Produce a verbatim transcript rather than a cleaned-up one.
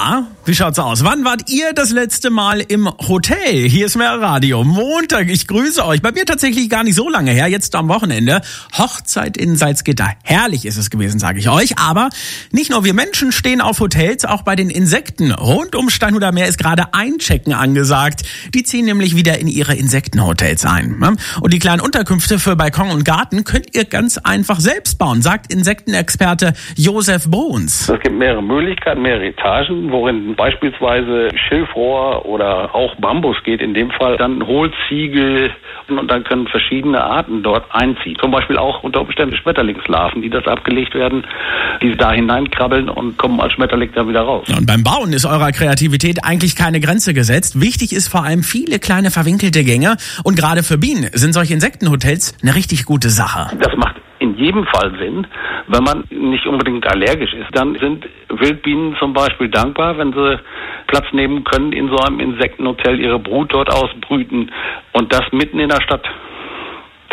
Na, wie schaut's aus? Wann wart ihr das letzte Mal im Hotel? Hier ist mehr Radio. Montag, ich grüße euch. Bei mir tatsächlich gar nicht so lange her, jetzt am Wochenende. Hochzeit in Salzgitter. Herrlich ist es gewesen, sage ich euch. Aber nicht nur wir Menschen stehen auf Hotels, auch bei den Insekten. Rund um Steinhuder Meer ist gerade Einchecken angesagt. Die ziehen nämlich wieder in ihre Insektenhotels ein. Und die kleinen Unterkünfte für Balkon und Garten könnt ihr ganz einfach selbst bauen, sagt Insektenexperte Josef Bruns. Es gibt mehrere Möglichkeiten, mehrere Etagen, worin beispielsweise Schilfrohr oder auch Bambus geht, in dem Fall dann Hohlziegel, und dann können verschiedene Arten dort einziehen. Zum Beispiel auch unter Umständen Schmetterlingslarven, die das abgelegt werden, die da hineinkrabbeln und kommen als Schmetterling dann wieder raus. Und beim Bauen ist eurer Kreativität eigentlich keine Grenze gesetzt. Wichtig ist vor allem viele kleine verwinkelte Gänge, und gerade für Bienen sind solche Insektenhotels eine richtig gute Sache. Das macht in jedem Fall Sinn, wenn man nicht unbedingt allergisch ist. Dann sind Wildbienen zum Beispiel dankbar, wenn sie Platz nehmen können in so einem Insektenhotel, ihre Brut dort ausbrüten, und das mitten in der Stadt.